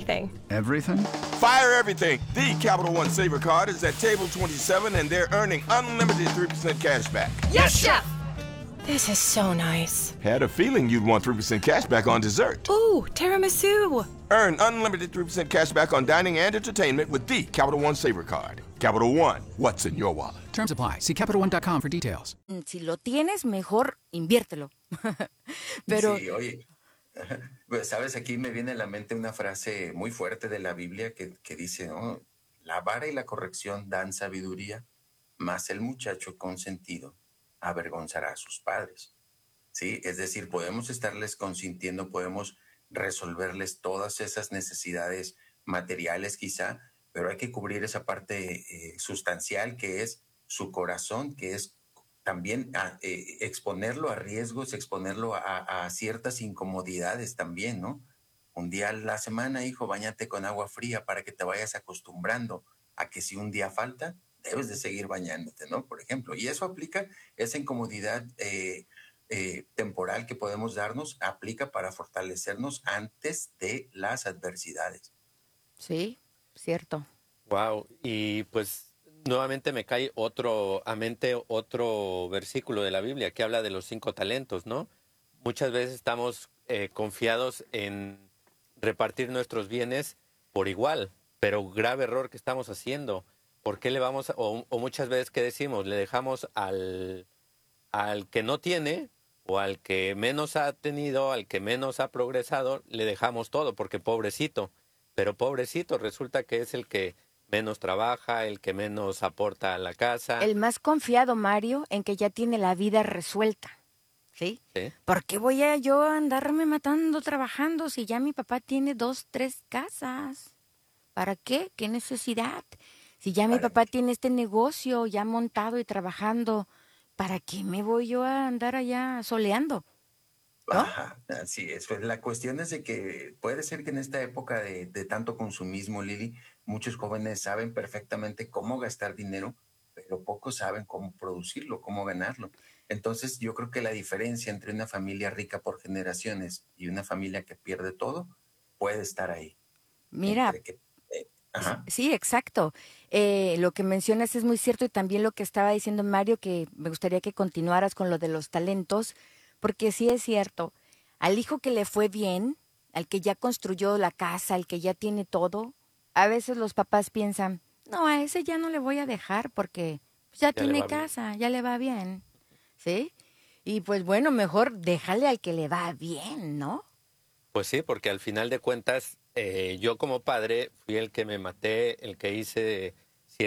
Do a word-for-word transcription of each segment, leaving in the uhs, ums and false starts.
everything. Everything? Fire everything. The Capital One Saver Card is at table twenty-seven, and they're earning unlimited three percent cash back. Yes, Chef! This is so nice. Had a feeling you'd want three percent cash back on dessert. Ooh, tiramisu. Earn unlimited three percent cash back on dining and entertainment with the Capital One Saver Card. Capital One, what's in your wallet? Terms apply. See Capital One dot com for details. Si lo tienes, mejor inviértelo. Pero... Sí, oye, pues, sabes, aquí me viene a la mente una frase muy fuerte de la Biblia que, que dice, ¿no? La vara y la corrección dan sabiduría, mas el muchacho consentido avergonzará a sus padres. ¿Sí? Es decir, podemos estarles consintiendo, podemos resolverles todas esas necesidades materiales quizá, pero hay que cubrir esa parte eh, sustancial que es su corazón, que es también a, eh, exponerlo a riesgos, exponerlo a, a ciertas incomodidades también, ¿no? Un día a la semana, hijo, báñate con agua fría para que te vayas acostumbrando a que si un día falta, debes de seguir bañándote, ¿no? Por ejemplo, y eso aplica, esa incomodidad eh, eh, temporal que podemos darnos, aplica para fortalecernos antes de las adversidades. Sí, cierto. Wow, y pues nuevamente me cae otro a mente otro versículo de la Biblia que habla de los cinco talentos, ¿no? Muchas veces estamos eh, confiados en repartir nuestros bienes por igual, pero grave error que estamos haciendo. ¿Por qué le vamos, a, o, o muchas veces que decimos, le dejamos al, al que no tiene o al que menos ha tenido, al que menos ha progresado, le dejamos todo porque pobrecito, pero pobrecito resulta que es el que menos trabaja, el que menos aporta a la casa. El más confiado, Mario, en que ya tiene la vida resuelta, ¿sí? ¿Sí? ¿Por qué voy a yo andarme matando trabajando si ya mi papá tiene dos, tres casas? ¿Para qué? ¿Qué necesidad? Si ya mi papá tiene este negocio ya montado y trabajando, ¿para qué me voy yo a andar allá soleando? ¿No? Ajá, así es. Pues la cuestión es de que puede ser que en esta época de, de tanto consumismo, Lili, muchos jóvenes saben perfectamente cómo gastar dinero, pero pocos saben cómo producirlo, cómo ganarlo. Entonces, yo creo que la diferencia entre una familia rica por generaciones y una familia que pierde todo puede estar ahí. Mira, Entre que, eh, ajá. sí, exacto. Eh, lo que mencionas es muy cierto y también lo que estaba diciendo Mario, que me gustaría que continuaras con lo de los talentos, porque sí es cierto, al hijo que le fue bien, al que ya construyó la casa, al que ya tiene todo, a veces los papás piensan, no, a ese ya no le voy a dejar porque ya, Ya le tiene va bien. casa, ya le va bien, ¿sí? Y pues bueno, mejor déjale al que le va bien, ¿no? Pues sí, porque al final de cuentas, eh, yo como padre fui el que me maté, el que hice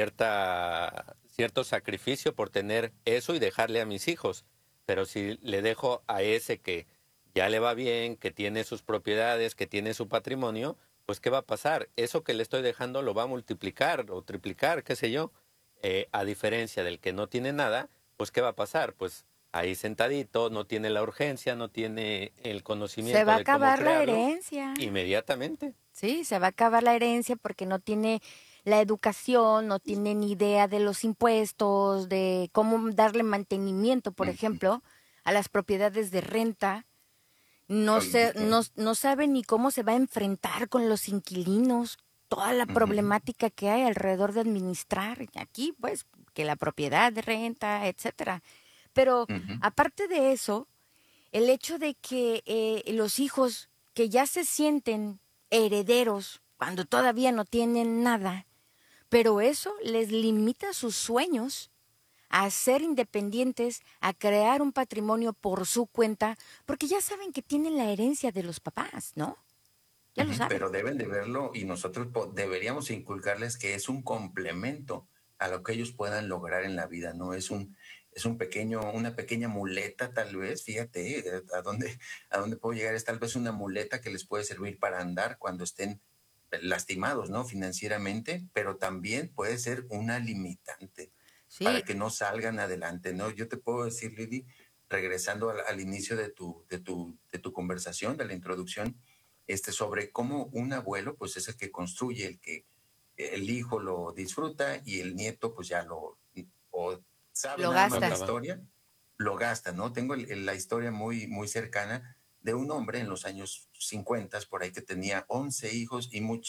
cierta, cierto sacrificio por tener eso y dejarle a mis hijos. Pero si le dejo a ese que ya le va bien, que tiene sus propiedades, que tiene su patrimonio, pues ¿qué va a pasar? Eso que le estoy dejando lo va a multiplicar o triplicar, qué sé yo. Eh, a diferencia del que no tiene nada, pues ¿qué va a pasar? Pues ahí sentadito, no tiene la urgencia, no tiene el conocimiento Se va a de cómo acabar la crearlo, herencia. inmediatamente. Sí, se va a acabar la herencia porque no tiene la educación, no tiene ni idea de los impuestos, de cómo darle mantenimiento, por ejemplo, a las propiedades de renta. No, se, no, no sabe ni cómo se va a enfrentar con los inquilinos, toda la problemática que hay alrededor de administrar. Aquí, pues, que la propiedad de renta, etcétera. Pero Ujú. aparte de eso, el hecho de que eh, los hijos que ya se sienten herederos cuando todavía no tienen nada, pero eso les limita sus sueños a ser independientes, a crear un patrimonio por su cuenta, porque ya saben que tienen la herencia de los papás, ¿no? Ya lo Ujú, saben. pero deben de verlo y nosotros po- deberíamos inculcarles que es un complemento a lo que ellos puedan lograr en la vida, no es un es un pequeño una pequeña muleta tal vez, fíjate eh, a dónde a dónde puedo llegar, es tal vez una muleta que les puede servir para andar cuando estén lastimados, ¿no? Financieramente, pero también puede ser una limitante para Sí, que no salgan adelante, ¿no? Yo te puedo decir, Lili, regresando al, al inicio de tu, de, tu, de tu conversación, de la introducción, este, sobre cómo un abuelo, pues es el que construye, el que el hijo lo disfruta y el nieto, pues ya lo, o sabe lo nada más la gasta. Acaba. historia, lo gasta, ¿no? Tengo el- el- la historia muy, muy cercana de un hombre en los años cincuenta, por ahí que tenía once hijos y muchos